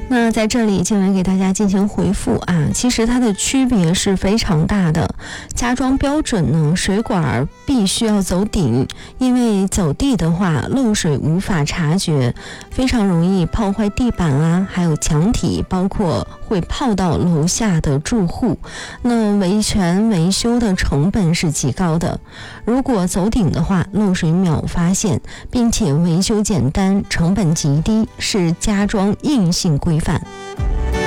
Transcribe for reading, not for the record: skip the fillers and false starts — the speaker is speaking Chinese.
那在这里静文给大家进行回复啊，其实它的区别是非常大的。家装标准呢，水管必须要走顶，因为走地的话漏水无法察觉，非常容易泡坏地板啊，还有墙体，包括会泡到楼下的住户。那维权维修的成本是极高的，如果走顶的话，漏水秒发现，并且维修简单，成本极低，是家装硬性规范。